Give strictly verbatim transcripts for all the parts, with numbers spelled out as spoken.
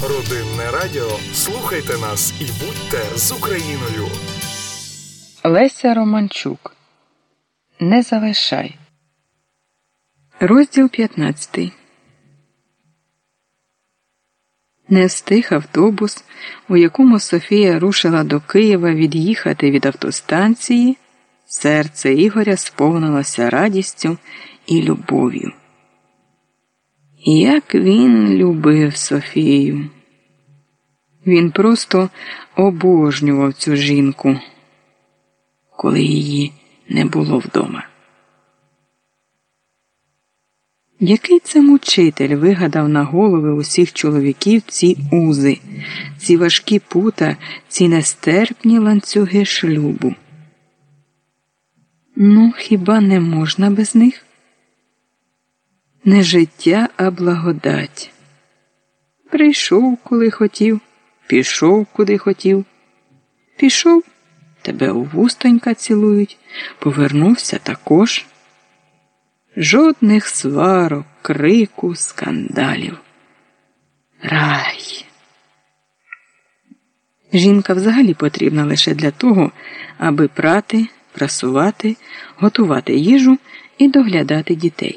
Родинне радіо. Слухайте нас і будьте з Україною. Леся Романчук. Не залишай. Розділ п'ятнадцятий. Не встиг автобус, у якому Софія рушила до Києва від'їхати від автостанції, серце Ігоря сповнилося радістю і любов'ю. Як він любив Софію! Він просто обожнював цю жінку, коли її не було вдома. Який це мучитель вигадав на голови усіх чоловіків ці узи, ці важкі пута, ці нестерпні ланцюги шлюбу? Ну, хіба не можна без них? Не життя, а благодать. Прийшов, коли хотів, пішов, куди хотів. Пішов, тебе у вустонька цілують, повернувся також. Жодних сварок, крику, скандалів. Рай. Жінка взагалі потрібна лише для того, аби прати, прасувати, готувати їжу і доглядати дітей.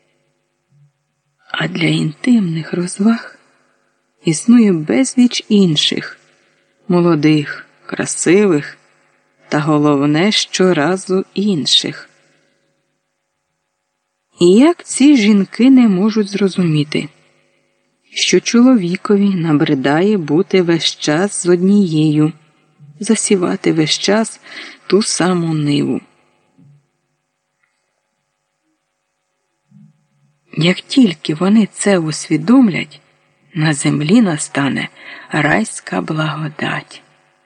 А для інтимних розваг існує безліч інших, молодих, красивих та, головне, щоразу інших. І як ці жінки не можуть зрозуміти, що чоловікові набридає бути весь час з однією, засівати весь час ту саму ниву. Як тільки вони це усвідомлять, на землі настане райська благодать.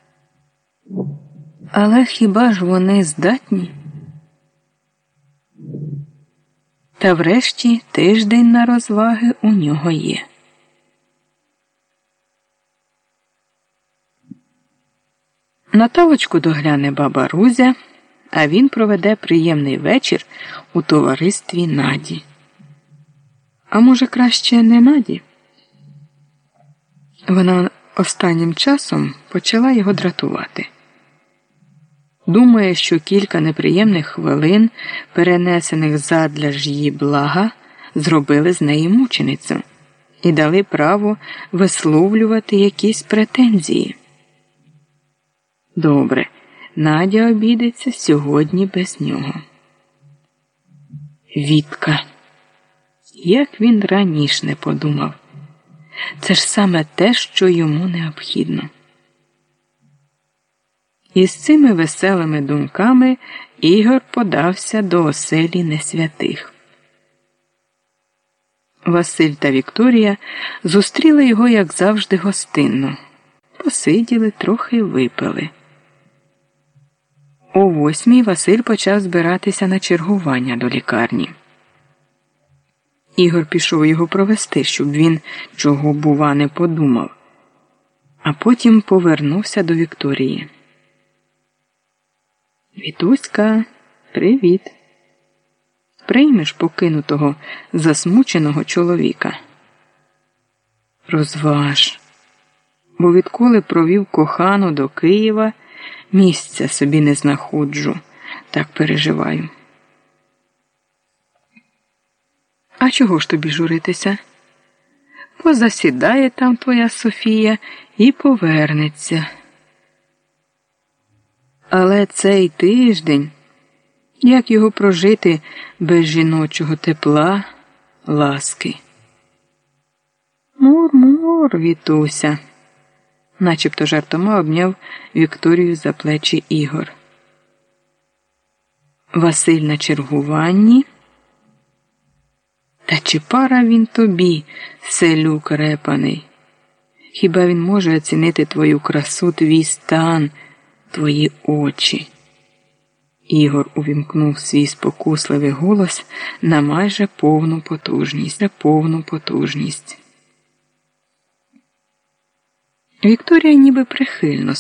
Але хіба ж вони здатні? Та врешті тиждень на розваги у нього є. Наталочку догляне баба Рузя, а він проведе приємний вечір у товаристві Наді. А може, краще не Наді? Вона останнім часом почала його дратувати. Думає, що кілька неприємних хвилин, перенесених задля ж її блага, зробили з неї мученицю і дали право висловлювати якісь претензії. Добре, Надя обійдеться сьогодні без нього. Вітка. Як він раніше не подумав. Це ж саме те, що йому необхідно. І з цими веселими думками Ігор подався до оселі несвятих. Василь та Вікторія зустріли його, як завжди, гостинно. Посиділи, трохи випили. О восьмій Василь почав збиратися на чергування до лікарні. Ігор пішов його провести, щоб він чого, бува, не подумав. А потім повернувся до Вікторії. Вітуська, привіт. Приймеш покинутого, засмученого чоловіка? Розваж. Бо відколи провів кохану до Києва, місця собі не знаходжу, так переживаю. А чого ж тобі журитися? Позасідає там твоя Софія і повернеться. Але цей тиждень, як його прожити без жіночого тепла, ласки? Мур-мур, Вітуся, начебто жартома обняв Вікторію за плечі Ігор. Василь на чергуванні? Та чи пара він тобі, селюк репаний? Хіба він може оцінити твою красу, твій стан, твої очі? Ігор увімкнув свій спокусливий голос на майже повну потужність, повну потужність. Вікторія ніби прихильно